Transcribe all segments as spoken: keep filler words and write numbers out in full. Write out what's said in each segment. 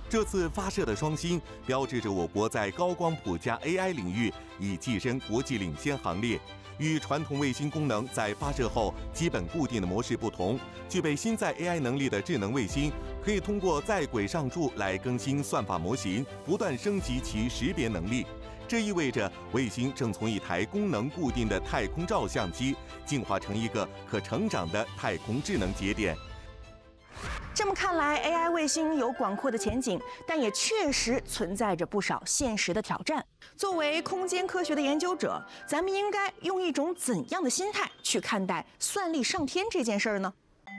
这次发射的双星，标志着我国在高光谱加 A I 领域已跻身国际领先行列。与传统卫星功能在发射后基本固定的模式不同，具备新载 A I 能力的智能卫星，可以通过在轨上驻来更新算法模型，不断升级其识别能力。这意味着卫星正从一台功能固定的太空照相机，进化成一个可成长的太空智能节点。 这么看来 ，A I 卫星有广阔的前景，但也确实存在着不少现实的挑战。作为空间科学的研究者，咱们应该用一种怎样的心态去看待算力上天这件事儿呢？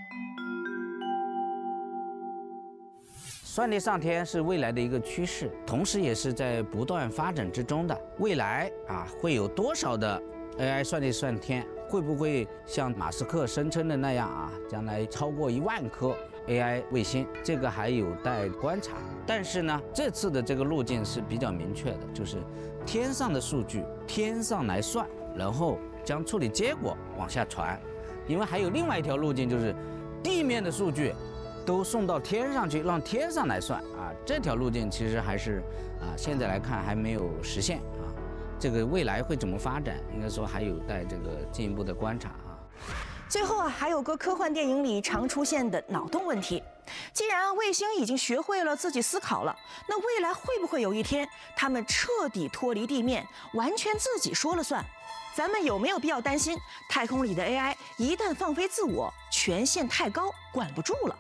算力上天是未来的一个趋势，同时也是在不断发展之中的。未来啊，会有多少的 A I 算力上天？会不会像马斯克声称的那样啊，将来超过一万颗 A I 卫星？这个还有待观察。但是呢，这次的这个路径是比较明确的，就是天上的数据天上来算，然后将处理结果往下传。因为还有另外一条路径，就是地面的数据都送到天上去，让天上来算啊。这条路径其实还是啊，现在来看还没有实现啊。这个未来会怎么发展，应该说还有待这个进一步的观察啊。 最后啊，还有个科幻电影里常出现的脑洞问题：既然卫星已经学会了自己思考了，那未来会不会有一天，它们彻底脱离地面，完全自己说了算？咱们有没有必要担心太空里的 A I 一旦放飞自我，权限太高，管不住了？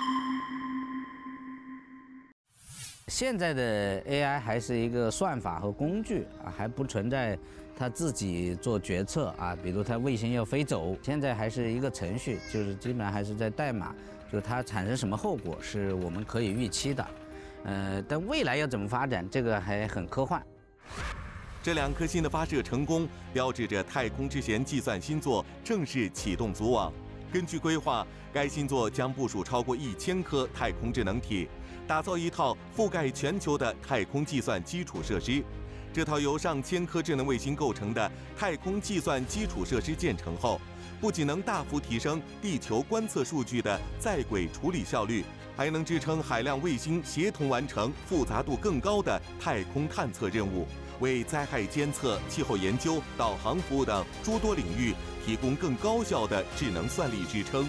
现在的 A I 还是一个算法和工具啊，还不存在它自己做决策啊。比如它卫星要飞走，现在还是一个程序，就是基本上还是在代码，就它产生什么后果是我们可以预期的。呃，但未来要怎么发展，这个还很科幻。 这两颗星的发射成功，标志着太空之弦计算星座正式启动组网。根据规划，该星座将部署超过一千颗太空智能体，打造一套覆盖全球的太空计算基础设施。这套由上千颗智能卫星构成的太空计算基础设施建成后，不仅能大幅提升地球观测数据的在轨处理效率，还能支撑海量卫星协同完成复杂度更高的太空探测任务，为灾害监测、气候研究、导航服务等诸多领域提供更高效的智能算力支撑。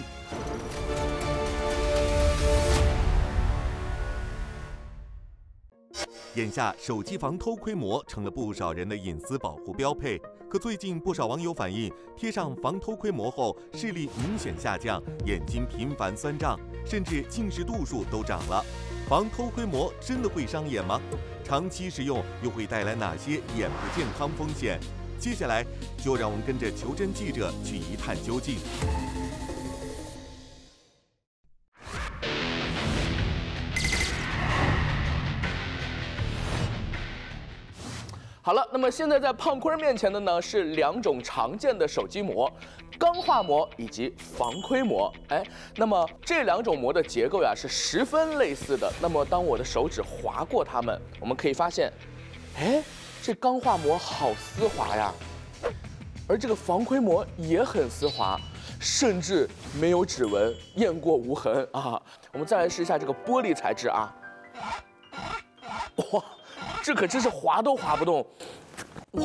眼下，手机防偷窥膜成了不少人的隐私保护标配。可最近，不少网友反映，贴上防偷窥膜后，视力明显下降，眼睛频繁酸胀，甚至近视度数都涨了。防偷窥膜真的会伤眼吗？长期使用又会带来哪些眼部健康风险？接下来，就让我们跟着求真记者去一探究竟。 好了，那么现在在胖坤面前的呢是两种常见的手机膜，钢化膜以及防窥膜。哎，那么这两种膜的结构呀是十分类似的。那么当我的手指划过它们，我们可以发现，哎，这钢化膜好丝滑呀，而这个防窥膜也很丝滑，甚至没有指纹，验过无痕啊。我们再来试一下这个玻璃材质啊，哇！这可真是滑都滑不动，哇！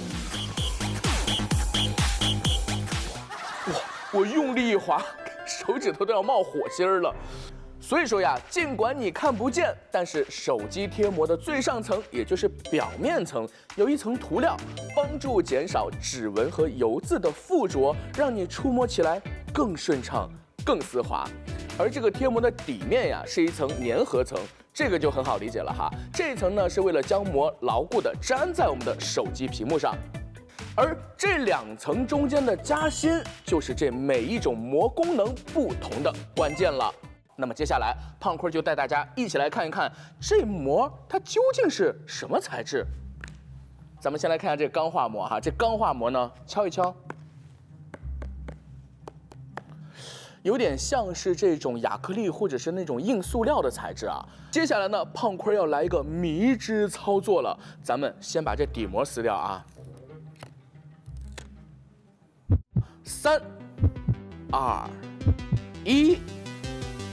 哇！我用力一滑，手指头都要冒火星了。所以说呀，尽管你看不见，但是手机贴膜的最上层，也就是表面层，有一层涂料，帮助减少指纹和油渍的附着，让你触摸起来更顺畅、更丝滑。而这个贴膜的底面呀，是一层粘合层。这个就很好理解了哈，这一层呢是为了将膜牢固地粘在我们的手机屏幕上，而这两层中间的夹心，就是这每一种膜功能不同的关键了。那么接下来，胖坤就带大家一起来看一看这膜它究竟是什么材质。咱们先来看一下这钢化膜哈，这钢化膜呢，敲一敲。有点像是这种亚克力或者是那种硬塑料的材质啊。接下来呢，胖坤要来一个迷之操作了，咱们先把这底膜撕掉啊。三、二、一。